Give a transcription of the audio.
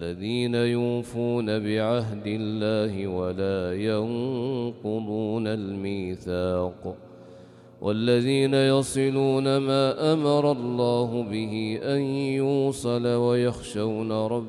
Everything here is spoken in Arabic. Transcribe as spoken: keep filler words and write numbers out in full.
الذين يوفون بعهد الله ولا ينقضون الميثاق والذين يصلون ما أمر الله به أن يوصل ويخشون ربهم